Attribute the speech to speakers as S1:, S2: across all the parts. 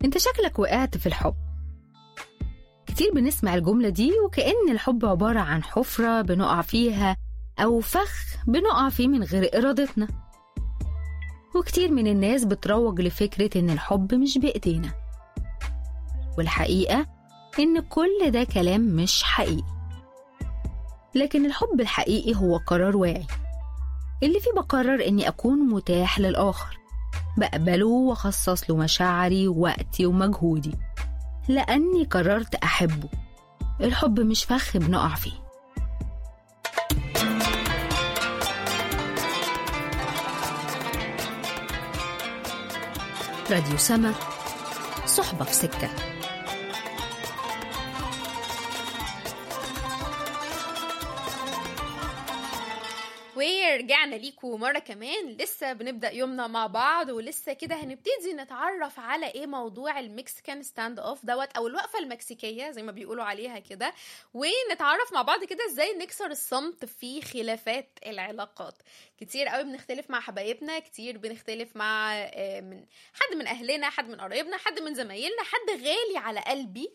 S1: انت شكلك وقعت في الحب. كتير بنسمع الجملة دي وكأن الحب عبارة عن حفرة بنقع فيها أو فخ بنقع فيه من غير إرادتنا. وكتير من الناس بتروج لفكرة إن الحب مش بإيدينا، والحقيقة إن كل ده كلام مش حقيقي. لكن الحب الحقيقي هو قرار واعي، اللي فيه بقرر إني أكون متاح للآخر، بقبله وأخصص له مشاعري ووقتي ومجهودي لأني قررت أحبه. الحب مش فخ بنقع فيه. راديو سما، صحبة في سكة.
S2: ورجعنا ليكم مرة كمان. لسه بنبدأ يومنا مع بعض، ولسه كده هنبتدي نتعرف على ايه موضوع المكسيكان ستاند اوف دوت او الوقفة المكسيكية زي ما بيقولوا عليها كده، ونتعرف مع بعض كده ازاي نكسر الصمت في خلافات العلاقات. كتير قوي بنختلف مع حبايبنا، كتير بنختلف مع من حد من اهلنا، حد من قرايبنا، حد من زمايلنا، حد غالي على قلبي،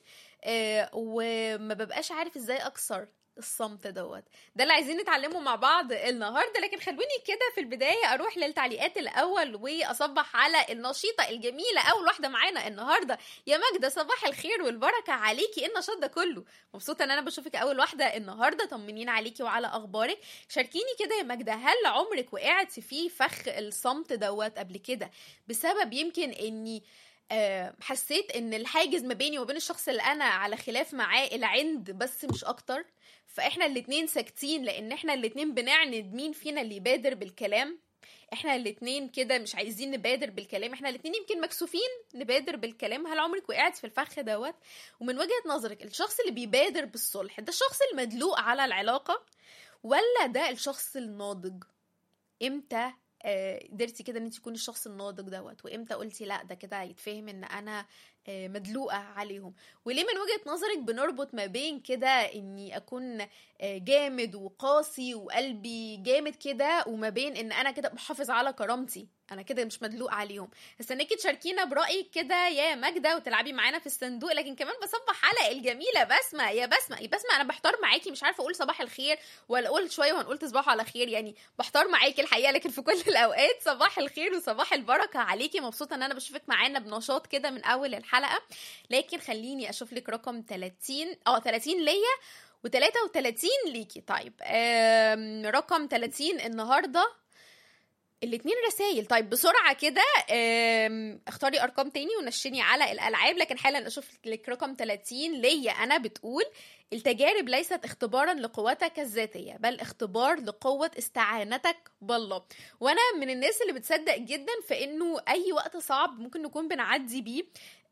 S2: وما ببقاش عارف ازاي اكسر الصمت دوت. ده اللي عايزين نتعلمه مع بعض النهارده. لكن خلوني كده في البدايه اروح للتعليقات الاول واصبح على النشيطه الجميله اول واحده معانا النهارده. يا ماجده، صباح الخير والبركه عليكي، ايه النشاط ده كله؟ مبسوطه ان انا بشوفك اول واحده النهارده. طمنين عليكي وعلى اخبارك. شاركيني كده يا ماجده، هل عمرك وقعتي في فخ الصمت دوت قبل كده بسبب يمكن اني حسيت ان الحاجز ما بيني وبين الشخص اللي انا على خلاف معاه العند بس مش اكتر، فاحنا الاتنين ساكتين لان احنا الاتنين بنعند مين فينا اللي يبادر بالكلام؟ احنا الاتنين كده مش عايزين نبادر بالكلام، احنا الاتنين يمكن مكسوفين نبادر بالكلام. هل عمرك وقعت في الفخ دوت؟ ومن وجهة نظرك الشخص اللي بيبادر بالصلح ده الشخص المدلوق على العلاقة ولا ده الشخص الناضج؟ امتى قدرتي كده ان انت تكوني الشخص الناضج دوت، وامتى قلتي لا ده كده يتفهم ان انا مدلوقة عليهم؟ وليه من وجهة نظرك بنربط ما بين كده اني اكون جامد وقاسي وقلبي جامد كده وما بين ان انا كده بحافظ على كرامتي، انا كده مش مدلوق عليهم؟ استناكي تشاركينا برأيك كده يا ماجدة وتلعبي معانا في الصندوق. لكن كمان بصبح على الجميلة بسمة. يا بسمة انا بحتار معاكي، مش عارفة اقول صباح الخير ولا اقول شوية وهنقول تصبحوا على خير، يعني بحتار معاكي الحقيقة. لكن في كل الاوقات صباح الخير وصباح البركة عليكي. مبسوطة ان انا بشوفك معانا بنشاط كده من اول الحلقة. لكن خليني اشوف لك رقم 30 ليا و33 ليكي. طيب رقم 30 النهارده الاتنين رسايل. طيب بسرعة كده اختاري ارقام تاني ونشني على الالعاب. لكن حالا اشوف لك رقم 30 ليا انا، بتقول التجارب ليست اختبارا لقوتك الذاتية بل اختبار لقوة استعانتك بالله. وانا من الناس اللي بتصدق جدا في انه اي وقت صعب ممكن نكون بنعدي بيه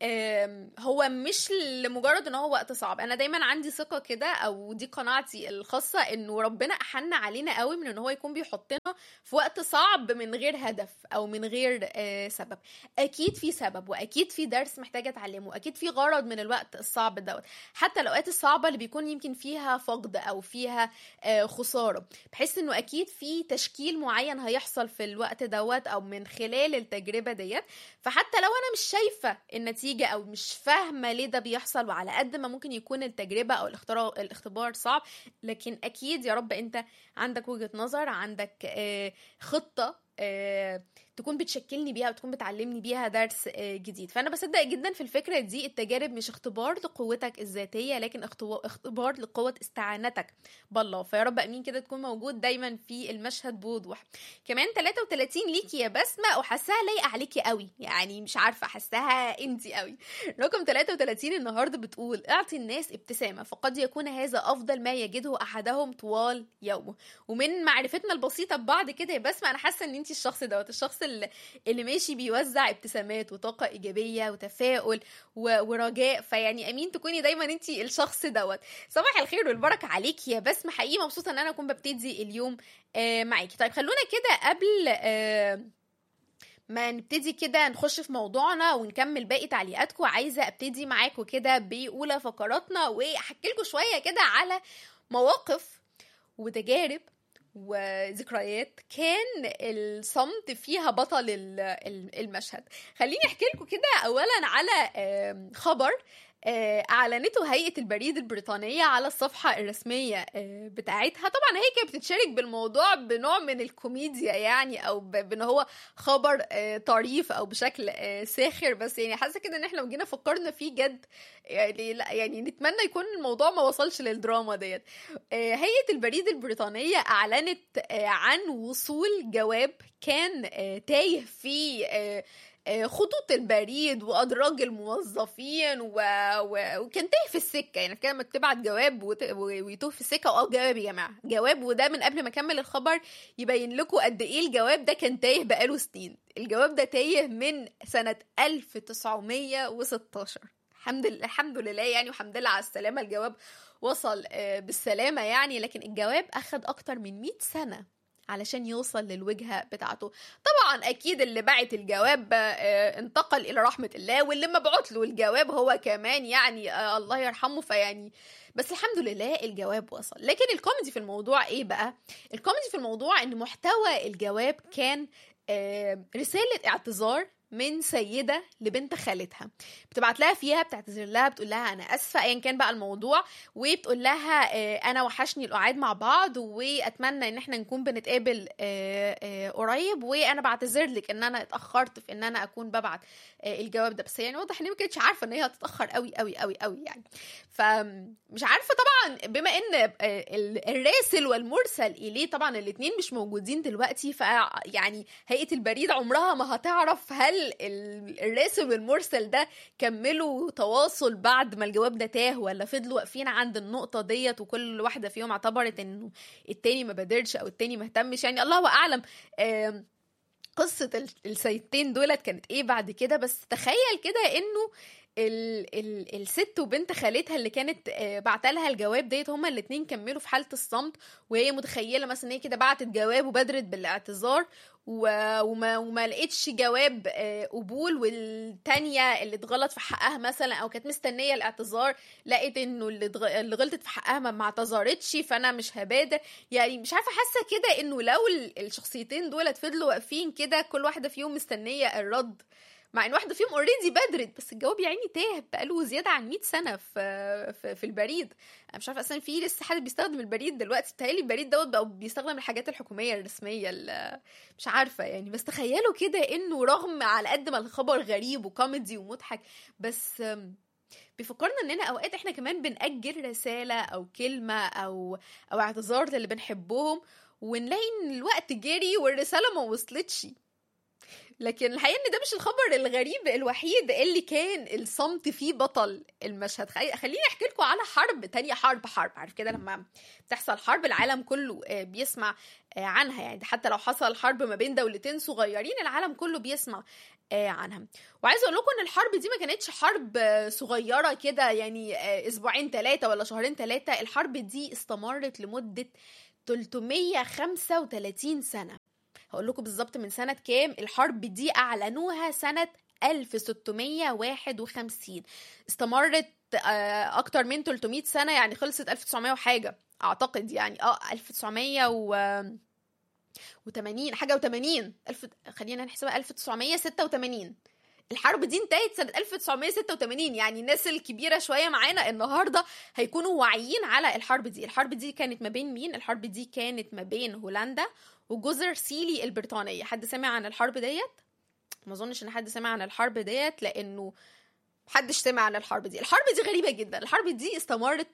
S2: هو مش لمجرد ان هو وقت صعب. انا دايما عندي ثقة كده، او دي قناعتي الخاصة، انه ربنا احن علينا قوي من ان هو يكون بيحطنا في وقت صعب من غير هدف او من غير سبب. اكيد في سبب، واكيد في درس محتاجة اتعلمه، اكيد في غرض من الوقت الصعب دوت. حتى الاوقات الصعبة اللي بيكون يمكن فيها فقد او فيها خسارة، بحس انه اكيد في تشكيل معين هيحصل في الوقت دوت او من خلال التجربة ديت. فحتى لو انا مش شايفة النتيجة او مش فاهمة ليه ده بيحصل، وعلى قد ما ممكن يكون التجربة او الاختبار صعب، لكن اكيد يا رب انت عندك وجهة نظر، عندك خطة تكون بتشكلني بيها وتكون بتعلمني بيها درس جديد. فأنا بصدق جدا في الفكرة دي. التجارب مش اختبار لقوتك الذاتية لكن اختبار لقوة استعانتك بالله. فيا رب أمين كده تكون موجود دايما في المشهد بوضوح. كمان 33 ليكي يا بسمة، وحسها لايقة عليكي قوي، يعني مش عارفة حسها انتي قوي. رقم 33 النهاردة بتقول اعطي الناس ابتسامة فقد يكون هذا أفضل ما يجده أحدهم طوال يومه. ومن معرفتنا البسيطة ببعض كده يا بسمة، أنا حاسة ان انتي الشخص دوت، الشخص اللي ماشي بيوزع ابتسامات وطاقة إيجابية وتفاؤل ورجاء. فيعني أمين تكوني دايما انتي الشخص دوت. صباح الخير والبركة عليكي يا بسمة، حقيقي مبسوطة ان انا اكون ببتدي اليوم معاكي. طيب خلونا كده قبل ما نبتدي كده نخش في موضوعنا ونكمل باقي تعليقاتكم، عايزة ابتدي معاكم كده بأولى فقراتنا واحكي لكم شوية كده على مواقف وتجارب وذكريات كان الصمت فيها بطل المشهد. خليني احكي لكم كده اولا على خبر اعلنته هيئة البريد البريطانية على الصفحة الرسمية بتاعتها. طبعا هي كانت بتتشارك بالموضوع بنوع من الكوميديا يعني، او بان هو خبر طريف او بشكل ساخر، بس يعني حاسه كده ان احنا لو جينا فكرنا فيه جد يعني لا يعني نتمنى يكون الموضوع ما وصلش للدراما ديت. هيئة البريد البريطانية اعلنت عن وصول جواب كان تايه في خطوط البريد وادراج الموظفين وكان تايه في السكه. يعني كده لما تبعت جواب ويتوه في السكه، جواب يا جماعه جواب. وده من قبل ما اكمل الخبر يبين لكم قد ايه الجواب ده كان تايه بقاله سنين. الجواب ده تايه من سنه 1916. الحمد لله يعني، وحمد لله على السلامه. الجواب وصل بالسلامه يعني، لكن الجواب اخد اكتر من 100 سنه علشان يوصل للوجهة بتاعته. طبعا اكيد اللي بعت الجواب انتقل الى رحمة الله، واللي مبعوت له الجواب هو كمان يعني الله يرحمه. فيعني بس الحمد لله الجواب وصل. لكن الكوميدي في الموضوع ايه بقى؟ الكوميدي في الموضوع ان محتوى الجواب كان رسالة اعتذار من سيدة لبنت خالتها، بتبعت لها فيها بتعتذر لها، بتقول لها انا اسفه ايا كان بقى الموضوع، وبتقول لها انا وحشني القعاد مع بعض، واتمنى ان احنا نكون بنتقابل قريب، وانا بعتذر لك ان انا اتاخرت في ان انا اكون ببعت الجواب ده. بس يعني واضح ان هي ما كانتش عارفه ان هي هتتاخر قوي قوي قوي قوي يعني. فمش عارفه طبعا بما ان الراسل والمرسل اليه طبعا الاثنين مش موجودين دلوقتي، فيعني هيئه البريد عمرها ما هتعرف هل الراسل والمرسل ده كملوا تواصل بعد ما الجواب ده تاه، ولا فضلوا واقفين عند النقطة ديت وكل واحدة فيهم اعتبرت انه التاني ما بادرش او التاني ما اهتمش. يعني الله اعلم قصة السيدتين دولت كانت ايه بعد كده. بس تخيل كده انه الست وبنت خالتها اللي كانت بعتلها الجواب ديت هما الاتنين كملوا في حالة الصمت، وهي متخيلة مثلا هي كده بعتت جواب وبدرت بالاعتذار وما لقيتش جواب قبول، والتانية اللي اتغلط في حقها مثلا او كانت مستنية الاعتذار لقيت انه اللي غلطت في حقها ما اعتذرتش، فانا مش هبادر. يعني مش عارفة، حاسة كده انه لو الشخصيتين دول فضلوا واقفين كده كل واحدة فيهم مستنية الرد، مع ان واحده فيهم اوريدي بدرت بس الجواب يعني تاه بقاله زياده عن 100 سنه في البريد. انا مش عارفه اصلا في لسه حد بيستخدم البريد دلوقتي. بتهيألي البريد دوت بقى بيستخدم الحاجات الحكوميه الرسميه مش عارفه يعني. بس تخيلوا كده انه رغم على قد ما الخبر غريب وكوميدي ومضحك، بس بيفكرنا اننا اوقات احنا كمان بنأجل رساله او كلمه او اعتذار للي بنحبهم، ونلاقي ان الوقت جري والرساله ما وصلتش. لكن الحقيقة ان ده مش الخبر الغريب الوحيد اللي كان الصمت فيه بطل المشهد. خليني احكي لكم على حرب تانية. حرب عارف كده لما بتحصل حرب العالم كله بيسمع عنها. يعني حتى لو حصل حرب ما بين دولتين صغيرين العالم كله بيسمع عنها. وعايزه اقول لكم ان الحرب دي ما كانتش حرب صغيره كده يعني اسبوعين 3 ولا شهرين 3. الحرب دي استمرت لمدة 335 سنة. هقول لكم بالظبط من سنة كام. الحرب دي أعلنوها سنة 1651. استمرت أكتر من 300 سنة يعني، خلصت 1900 وحاجة أعتقد يعني 1980 حاجة و80 خلينا نحسبها 1986. الحرب دي انتهت سنة 1986. يعني الناس الكبيرة شوية معانا النهاردة هيكونوا واعيين على الحرب دي. الحرب دي كانت ما بين مين؟ الحرب دي كانت ما بين هولندا وجزر سيلي البريطانية. حد سمع عن الحرب ديت؟ ما اظنش ان حد سمع عن الحرب ديت، لانه محدش سمع عن الحرب دي. الحرب دي غريبة جدا. الحرب دي استمرت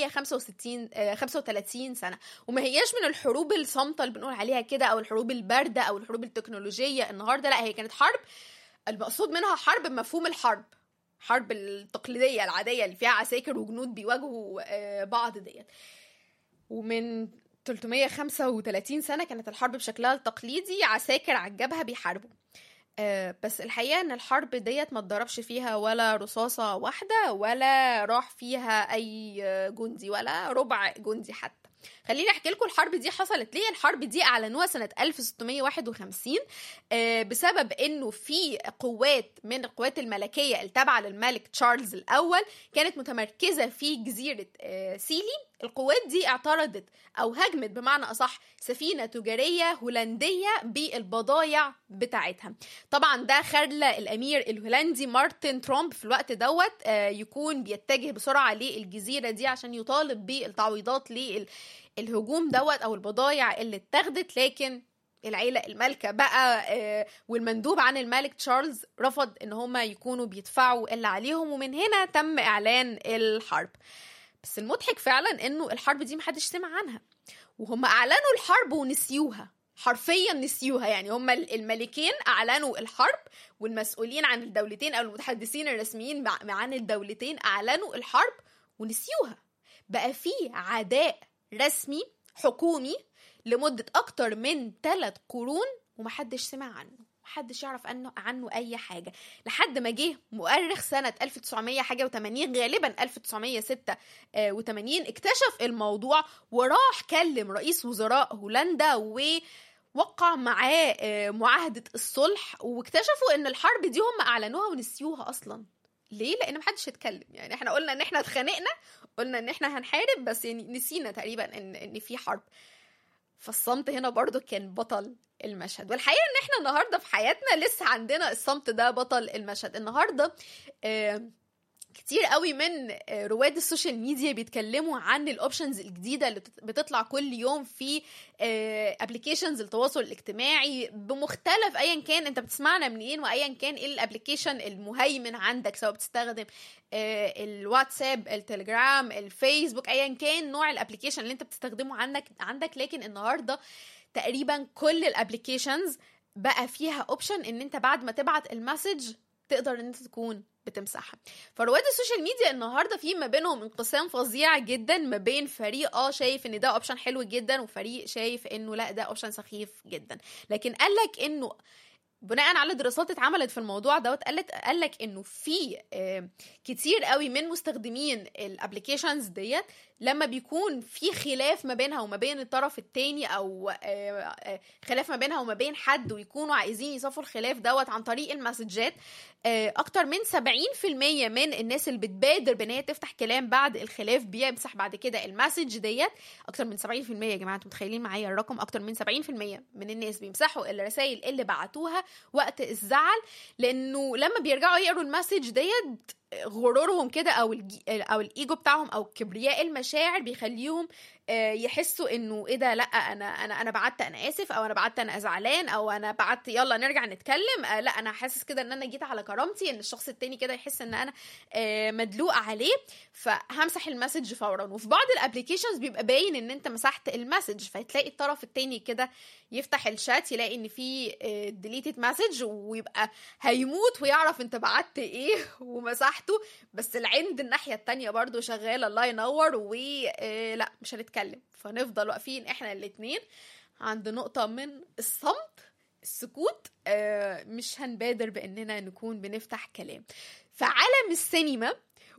S2: 335 سنة، وما هياش من الحروب الصامتة اللي بنقول عليها كده او الحروب الباردة او الحروب التكنولوجية النهاردة. لا، هي كانت حرب المقصود منها حرب بمفهوم حرب التقليدية العادية اللي فيها عساكر وجنود بيواجهوا بعض ديت. ومن 335 سنة كانت الحرب بشكلها التقليدي، عساكر على الجبهة بيحاربوا. بس الحقيقة ان الحرب ديت ما اتضربش فيها ولا رصاصة واحدة، ولا راح فيها اي جندي ولا ربع جندي حتى. خليني احكي لكم الحرب دي حصلت ليه. الحرب دي اعلنوها سنة 1651 بسبب انه في قوات من القوات الملكية التابعة للملك تشارلز الاول كانت متمركزة في جزيرة سيلي القوات دي اعترضت أو هجمت بمعنى أصح سفينة تجارية هولندية بالبضايع بتاعتها. طبعا ده خلى الأمير الهولندي مارتن ترومب في الوقت دوت يكون بيتجه بسرعة للجزيرة دي عشان يطالب بالتعويضات للهجوم دوت أو البضايع اللي اتاخدت. لكن العيلة المالكة بقى والمندوب عن الملك تشارلز رفض ان هما يكونوا بيدفعوا اللي عليهم، ومن هنا تم اعلان الحرب. بس المضحك فعلا انه الحرب دي محدش سمع عنها، وهم اعلنوا الحرب ونسيوها، حرفيا نسيوها. يعني هما الملكين اعلنوا الحرب، والمسؤولين عن الدولتين او المتحدثين الرسميين عن الدولتين اعلنوا الحرب ونسيوها. بقى في عداء رسمي حكومي لمدة أكتر من 3 قرون ومحدش سمع عنه، محدش يعرف عنه أي حاجة، لحد ما جه مؤرخ سنة 1980 غالبا 1986 اكتشف الموضوع وراح كلم رئيس وزراء هولندا ووقع معاه معاهدة الصلح، واكتشفوا ان الحرب دي هم أعلنوها ونسيوها أصلا. ليه؟ لأن محدش يتكلم. يعني احنا قلنا ان احنا اتخانقنا، قلنا ان احنا هنحارب، بس يعني نسينا تقريبا ان في حرب. فالصمت هنا برضو كان بطل المشهد. والحقيقة ان احنا النهاردة في حياتنا لسه عندنا الصمت ده بطل المشهد. النهاردة كتير قوي من رواد السوشيال ميديا بيتكلموا عن الاوبشنز الجديدة اللي بتطلع كل يوم في ابليكيشنز التواصل الاجتماعي بمختلف ايا كان انت بتسمعنا منين، وايا كان ايه الابليكيشن المهيمن عندك، سواء بتستخدم الواتساب، التليجرام، الفيسبوك، ايا كان نوع الابليكيشن اللي انت بتستخدمه عندك. لكن النهارده تقريبا كل الابليكيشنز بقى فيها اوبشن ان انت بعد ما تبعت المسج تقدر ان انت تكون بتمسحها. فرواد السوشيال ميديا النهارده في ما بينهم انقسام فظيع جدا، ما بين فريق شايف ان ده اوبشن حلو جدا، وفريق شايف انه لا ده اوبشن سخيف جدا. لكن قالك انه بناء على دراسات اتعملت في الموضوع دوت قالك انه في كتير قوي من مستخدمين الابليكيشنز ديت لما بيكون في خلاف ما بينها وما بين الطرف التاني، او خلاف ما بينها وما بين حد، ويكونوا عايزين يصفوا الخلاف دوت عن طريق المسجات، اكتر من 70% من الناس اللي بتبادر بان هي تفتح كلام بعد الخلاف بيمسح بعد كده المسج ديت. اكتر من 70% يا جماعه، انتوا متخيلين معايا الرقم؟ اكتر من 70% من الناس بيمسحوا الرسائل اللي بعتوها وقت الزعل، لانه لما بيرجعوا يقروا المسج ديت غرورهم كده او الايجو بتاعهم او كبرياء المشاعر بيخليهم يحسوا انه ايه ده، لا انا بعت انا اسف، او انا بعت انا زعلان، او انا بعت يلا نرجع نتكلم، لا انا حاسس كده ان انا جيت على كرامتي، ان الشخص التاني كده يحس ان انا مدلوقه عليه، فهمسح المسج فورا. وفي بعض الابليكيشنز بيبقى باين ان انت مسحت المسج، فتلاقي الطرف التاني كده يفتح الشات يلاقي ان في ديليتد مسج، ويبقى هيموت ويعرف انت بعت ايه ومسحته، بس العند الناحيه التانيه برضو شغاله الله ينور، ولا مش هنتكلم. فنفضل واقفين احنا الاتنين عند نقطه من الصمت، السكوت، مش هنبادر باننا نكون بنفتح كلام. فعالم السينما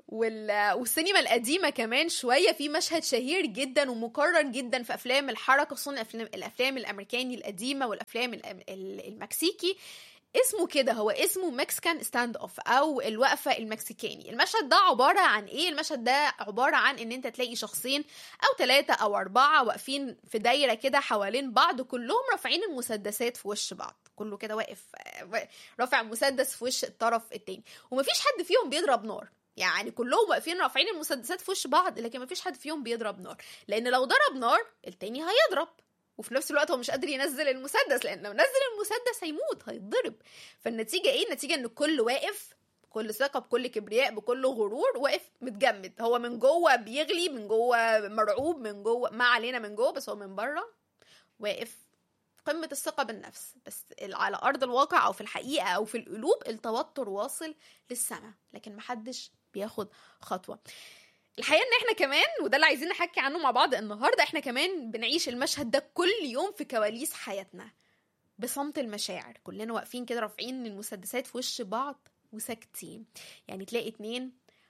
S2: والسينما القديمة كمان شوية في مشهد شهير جدا ومكرر جدا في أفلام الحركة، خصوصا الأفلام الأمريكاني القديمة والأفلام المكسيكي، اسمه كده، هو اسمه مكسيكان ستاند اوف او الوقفة المكسيكاني. المشهد ده عبارة عن ايه؟ المشهد ده عبارة عن ان انت تلاقي شخصين او 3 أو 4 واقفين في دايرة كده حوالين بعض، كلهم رافعين المسدسات في وش بعض، كله كده واقف رافع مسدس في وش الطرف التاني، ومفيش حد فيهم بيضرب نار. يعني كلهم واقفين رافعين المسدسات في وش بعض، لكن مفيش حد فيهم بيضرب نار، لان لو ضرب نار التاني هيضرب، وفي نفس الوقت هو مش قادر ينزل المسدس، لان لو نزل المسدس هيموت، هيتضرب. فالنتيجه ايه؟ النتيجه ان الكل واقف بكل ثقه، بكل كبرياء، بكل غرور، واقف متجمد. هو من جوه بيغلي، من جوه مرعوب، من جوه ما علينا من جوه، بس هو من بره واقف قمة الثقة بالنفس. بس على أرض الواقع أو في الحقيقة أو في القلوب التوتر واصل للسماء، لكن محدش بياخد خطوة. الحقيقة ان احنا كمان، وده اللي عايزين نحكي عنه مع بعض النهاردة، احنا كمان بنعيش المشهد ده كل يوم في كواليس حياتنا بصمت المشاعر. كلنا واقفين كده رافعين المسدسات في وش بعض وساكتين. يعني تلاقي 2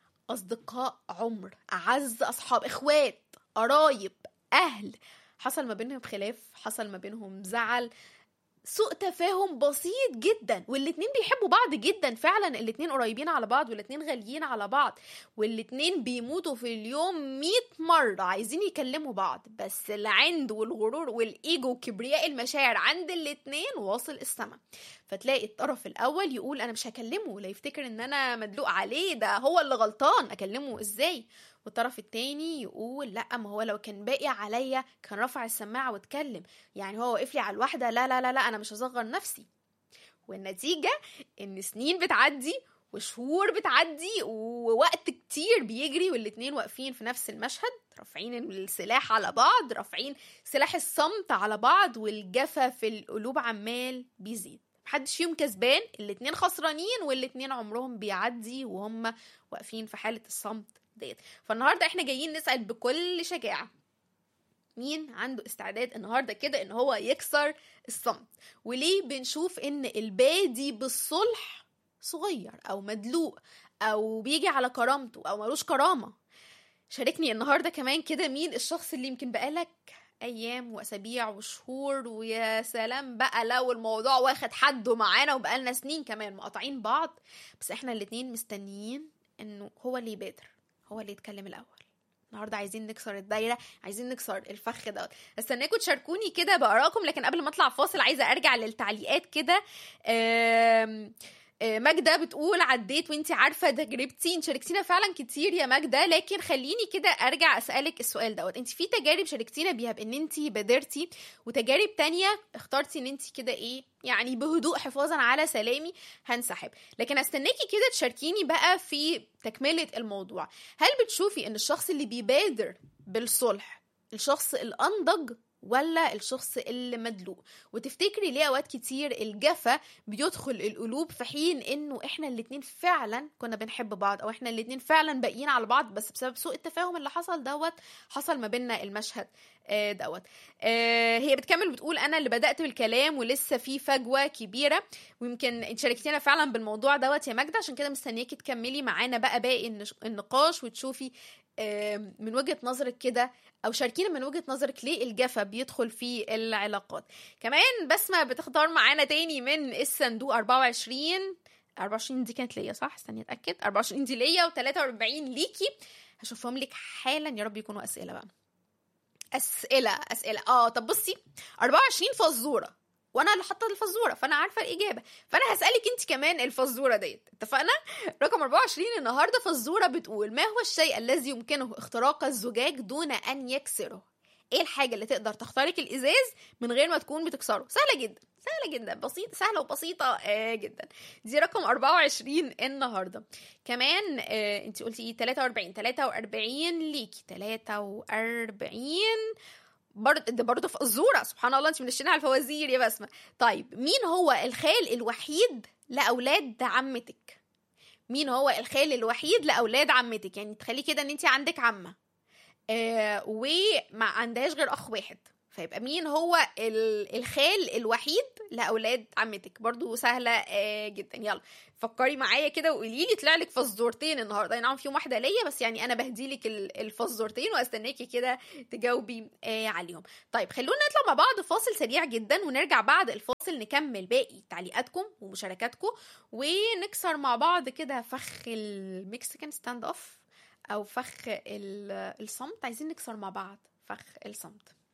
S2: أصدقاء عمر، أعز أصحاب، إخوات، قرايب، أهل، حصل ما بينهم خلاف، حصل ما بينهم زعل، سوء تفاهم بسيط جدا، والاتنين بيحبوا بعض جدا فعلا، الاتنين قريبين على بعض، والاتنين غاليين على بعض، والاتنين بيموتوا في اليوم 100 مرة عايزين يكلموا بعض، بس العند والغرور والايجو وكبرياء المشاعر عند الاتنين واصل السما. فتلاقي الطرف الاول يقول انا مش هكلمه، لا يفتكر ان انا مدلوق عليه، ده هو اللي غلطان، اكلمه ازاي؟ والطرف التاني يقول لا، ما هو لو كان باقي عليا كان رفع السماعة واتكلم، يعني هو وقف لي على الواحدة، لا لا لا لا انا مش هصغر نفسي. والنتيجة ان سنين بتعدي وشهور بتعدي ووقت كتير بيجري، والاتنين واقفين في نفس المشهد، رافعين السلاح على بعض، رافعين سلاح الصمت على بعض، والجفا في القلوب عمال بيزيد. محدش فيهم كسبان، الاتنين خسرانين، والاتنين عمرهم بيعدي وهم واقفين في حالة الصمت ديت. فالنهاردة احنا جايين نسأل بكل شجاعة، مين عنده استعداد النهاردة كده ان هو يكسر الصمت؟ وليه بنشوف ان البادي بالصلح صغير او مدلوق او بيجي على كرامته او ملوش كرامة؟ شاركني النهاردة كمان كده، مين الشخص اللي يمكن بقالك ايام واسابيع وشهور، ويا سلام بقى لو الموضوع واخد حده معانا وبقالنا سنين كمان مقاطعين بعض، بس احنا الاتنين مستنيين انه هو اللي يبادر، هو اللي يتكلم الاول. النهارده عايزين نكسر الدايره، عايزين نكسر الفخ ده. استناكم تشاركوني كده بارائكم، لكن قبل ما اطلع فاصل عايزه ارجع للتعليقات كده. ماجدة بتقول عديت وانتي عارفة تجربتي. شاركتينا فعلا كتير يا ماجدة، لكن خليني كده ارجع اسألك السؤال دوت. انتي في تجارب شاركتينا بيها بان انتي بادرتي، وتجارب تانية اخترتي ان انتي كده ايه يعني بهدوء حفاظا على سلامي هنسحب. لكن استناكي كده تشاركيني بقى في تكملة الموضوع. هل بتشوفي ان الشخص اللي بيبادر بالصلح الشخص الانضج ولا الشخص اللي مدلوق؟ وتفتكري ليه اوقات كتير الجفا بيدخل القلوب في حين انه احنا الاتنين فعلا كنا بنحب بعض، او احنا الاتنين فعلا باقيين على بعض، بس بسبب سوء التفاهم اللي حصل ما بيننا المشهد دوت. هي بتكمل بتقول انا اللي بدأت بالكلام ولسه في فجوة كبيرة، ويمكن انت شاركتينا فعلا بالموضوع دوت يا ماجدة، عشان كده مستنياكي تكملي معانا بقى باقي النقاش وتشوفي من وجهة نظرك كده، او شاركينا من وجهة نظرك ليه الجفا بيدخل في العلاقات. كمان بسمة بتختار معانا تاني من الصندوق 24 دي كانت ليا صح؟ استني اتاكد. 24 دي ليا و43 ليكي، هشوفهم لك حالا، يا رب يكونوا اسئله بقى. اسئله طب بصي، 24 فزوره وانا اللي حاطه الفزوره فانا عارفه الاجابه، فانا هسالك انت كمان الفزوره ديت، اتفقنا؟ رقم 24 النهارده فزوره بتقول ما هو الشيء الذي يمكنه اختراق الزجاج دون ان يكسره؟ ايه الحاجه اللي تقدر تخترق الازاز من غير ما تكون بتكسره؟ سهله جدا بسيطه، سهله وبسيطه جدا. دي رقم 24 النهارده. كمان انت قلتي 43 ليكي 43 برضه فزوره، سبحان الله انت منشنها على الفوازير يا بسمه. طيب مين هو الخال الوحيد لاولاد عمتك؟ مين هو الخال الوحيد لاولاد عمتك؟ يعني تخلي كده ان انت عندك عمه وما عندهاش غير اخ واحد، فيبقى مين هو الخال الوحيد لاولاد عمتك؟ برضو سهله جدا. يلا فكري معايا كده وقولي لي، طلع لك فزورتين النهارده، نعم فيهم واحده ليا بس يعني انا بهديلك الفزورتين واستناكي كده تجاوبي عليهم. طيب خلونا نطلع مع بعض فاصل سريع جدا، ونرجع بعد الفاصل نكمل باقي تعليقاتكم ومشاركاتكم، ونكسر مع بعض كده فخ المكسيكان ستاند اوف او فخ الصمت. عايزين نكسر مع بعض فخ الصمت.